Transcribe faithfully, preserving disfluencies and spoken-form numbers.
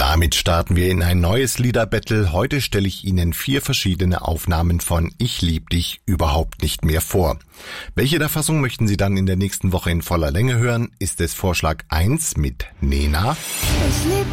Damit starten wir in ein neues Liederbattle. Heute stelle ich Ihnen vier verschiedene Aufnahmen von Ich lieb dich überhaupt nicht mehr vor. Welche der Fassung möchten Sie dann in der nächsten Woche in voller Länge hören? Ist es Vorschlag eins mit Nena? Ich lieb